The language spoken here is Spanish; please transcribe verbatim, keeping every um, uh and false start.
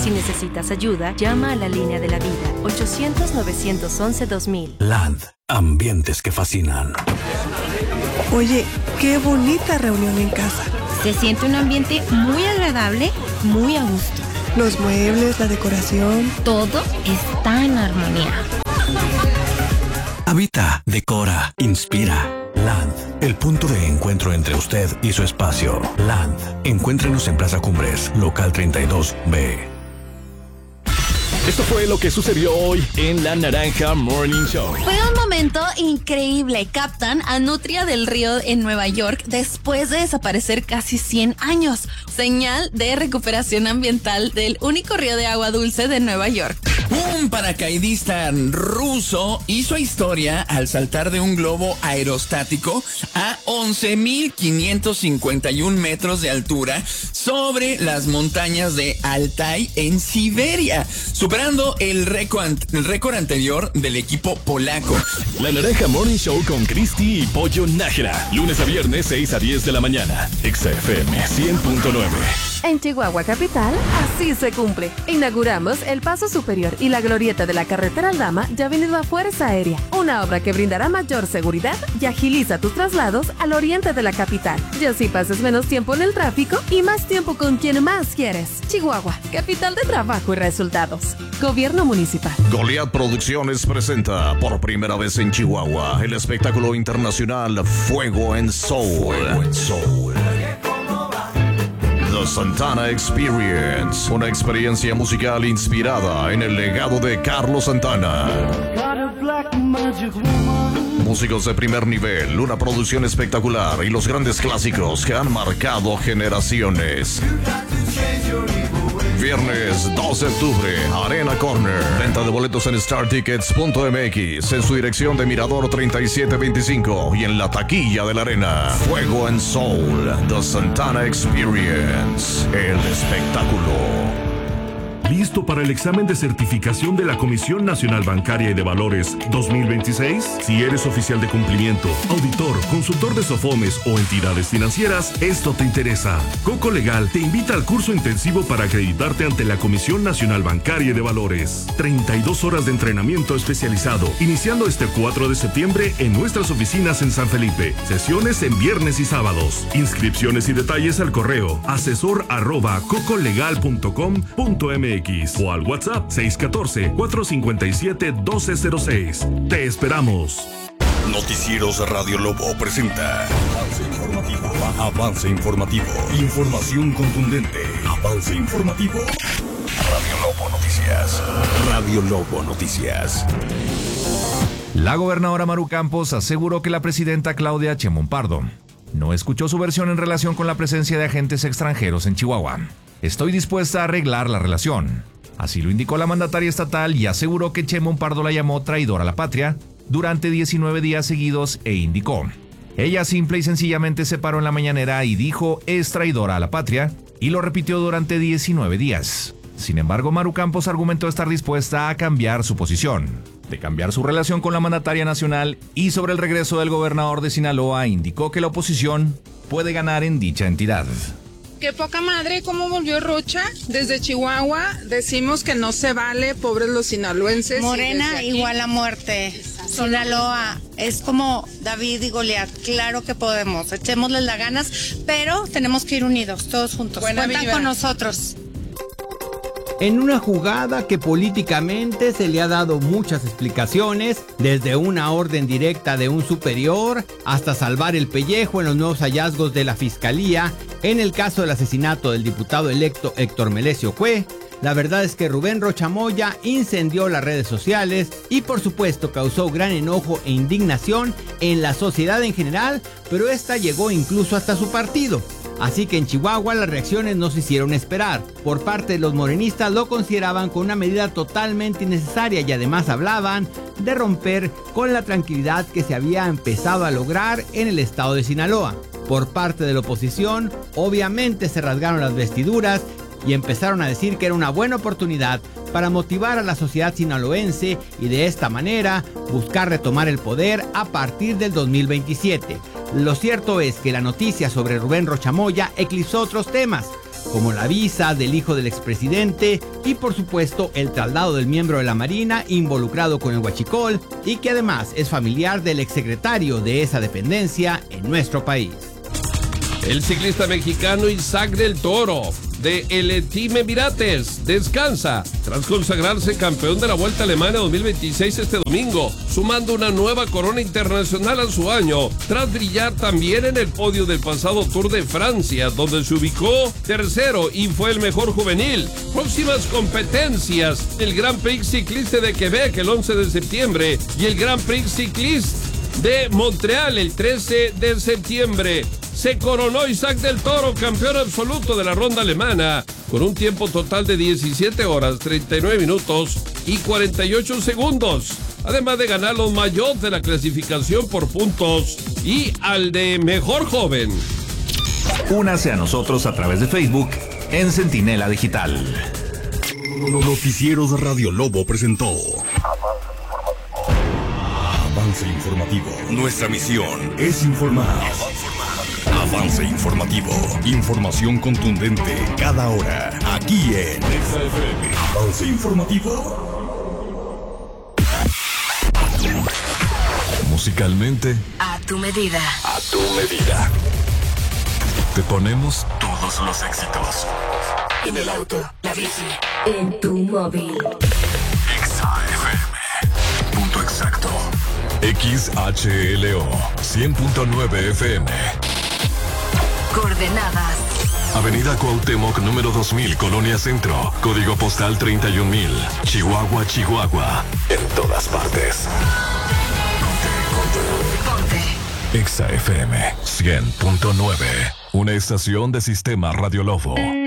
Si necesitas ayuda, llama a la línea de la vida, ochocientos, novecientos once, dos mil. Land, ambientes que fascinan. Oye, qué bonita reunión en casa. Se siente un ambiente muy agradable, muy a gusto. Los muebles, la decoración. Todo está en armonía. Habita, decora, inspira. Land, el punto de encuentro entre usted y su espacio. Land, encuéntrenos en Plaza Cumbres, local treinta y dos B. Esto fue lo que sucedió hoy en La Naranja Morning Show. Fue un momento increíble. Captan a Nutria del Río en Nueva York después de desaparecer casi cien años. Señal de recuperación ambiental del único río de agua dulce de Nueva York. Un paracaidista ruso hizo historia al saltar de un globo aerostático a once mil quinientos cincuenta y un metros de altura sobre las montañas de Altai en Siberia, superando el récord, el récord anterior del equipo polaco. La Naranja Morning Show con Cristi y Pollo Nájera. Lunes a viernes, seis a diez de la mañana. X F M cien punto nueve. En Chihuahua Capital, así se cumple. Inauguramos el Paso Superior y la glorieta de la carretera Aldama ya venido a Fuerza Aérea, una obra que brindará mayor seguridad y agiliza tus traslados al oriente de la capital. Y así pases menos tiempo en el tráfico y más tiempo con quien más quieres. Chihuahua, capital de trabajo y resultados. Gobierno Municipal. Goliath Producciones presenta por primera vez en Chihuahua el espectáculo internacional Fuego en Soul. Fuego en Soul. The Santana Experience, una experiencia musical inspirada en el legado de Carlos Santana. Músicos de primer nivel, una producción espectacular y los grandes clásicos que han marcado generaciones. Viernes dos de octubre, Arena Corner. Venta de boletos en star tickets punto m x, en su dirección de Mirador treinta y siete veinticinco y en la taquilla de la Arena. Fuego and Soul, The Santana Experience, el espectáculo. ¿Listo para el examen de certificación de la Comisión Nacional Bancaria y de Valores dos mil veintiséis? Si eres oficial de cumplimiento, auditor, consultor de SOFOMES o entidades financieras, esto te interesa. Coco Legal te invita al curso intensivo para acreditarte ante la Comisión Nacional Bancaria y de Valores. treinta y dos horas de entrenamiento especializado, iniciando este cuatro de septiembre en nuestras oficinas en San Felipe. Sesiones en viernes y sábados. Inscripciones y detalles al correo asesor arroba cocolegal punto com punto m x o al WhatsApp seis uno cuatro, cuatro cinco siete, uno dos cero seis. Te esperamos. Noticieros Radio Lobo presenta Avance Informativo. Avance Informativo. Información contundente. Avance Informativo. Radio Lobo Noticias. Radio Lobo Noticias. La gobernadora Maru Campos aseguró que la presidenta Claudia Sheinbaum Pardo no escuchó su versión en relación con la presencia de agentes extranjeros en Chihuahua. Estoy dispuesta a arreglar la relación. Así lo indicó la mandataria estatal y aseguró que Sheinbaum Pardo la llamó traidora a la patria durante diecinueve días seguidos e indicó: ella simple y sencillamente se paró en la mañanera y dijo es traidora a la patria y lo repitió durante diecinueve días. Sin embargo, Maru Campos argumentó estar dispuesta a cambiar su posición, de cambiar su relación con la mandataria nacional, y sobre el regreso del gobernador de Sinaloa indicó que la oposición puede ganar en dicha entidad. Qué poca madre, cómo volvió Rocha. Desde Chihuahua decimos que no se vale, pobres los sinaloenses. Morena igual a muerte. Sinaloa es como David y Goliat. Claro que podemos, echémosles las ganas, pero tenemos que ir unidos, todos juntos. Buena Cuentan viva. con nosotros. En una jugada que políticamente se le ha dado muchas explicaciones, desde una orden directa de un superior hasta salvar el pellejo en los nuevos hallazgos de la Fiscalía, en el caso del asesinato del diputado electo Héctor Melesio Cue, la verdad es que Rubén Rocha Moya incendió las redes sociales y por supuesto causó gran enojo e indignación en la sociedad en general, pero esta llegó incluso hasta su partido. Así que en Chihuahua las reacciones no se hicieron esperar. Por parte de los morenistas lo consideraban con una medida totalmente innecesaria y además hablaban de romper con la tranquilidad que se había empezado a lograr en el estado de Sinaloa. Por parte de la oposición, obviamente se rasgaron las vestiduras y empezaron a decir que era una buena oportunidad para motivar a la sociedad sinaloense y de esta manera buscar retomar el poder a partir del dos mil veintisiete. Lo cierto es que la noticia sobre Rubén Rocha Moya eclipsó otros temas, como la visa del hijo del expresidente y por supuesto el traslado del miembro de la Marina involucrado con el huachicol y que además es familiar del exsecretario de esa dependencia en nuestro país. El ciclista mexicano Isaac del Toro, de el Team Emirates, descansa tras consagrarse campeón de la Vuelta a Alemania dos mil veintiséis este domingo, sumando una nueva corona internacional a su año, tras brillar también en el podio del pasado Tour de Francia, donde se ubicó tercero y fue el mejor juvenil. Próximas competencias: el Grand Prix Cycliste de Quebec el once de septiembre y el Grand Prix Cycliste de Montreal el trece de septiembre. Se coronó Isaac del Toro campeón absoluto de la ronda alemana con un tiempo total de diecisiete horas, treinta y nueve minutos y cuarenta y ocho segundos, además de ganar los maillots de la clasificación por puntos y al de mejor joven. Únase a nosotros a través de Facebook en Centinela Digital. Noticieros Radio Lobo presentó Avance Informativo. Nuestra misión es informar. Avance Informativo. Información contundente cada hora. Aquí en Exa F M. Avance Informativo. Musicalmente, a tu medida. A tu medida. Te ponemos todos los éxitos. En el auto, la bici, en tu móvil. Exa F M. Punto exacto. X H L O cien punto nueve F M. Coordenadas: Avenida Cuauhtémoc, número dos mil, Colonia Centro. Código postal treinta y un mil. Chihuahua, Chihuahua. En todas partes. Ponte. Exa F M cien punto nueve. Una estación de Sistema Radio Lobo.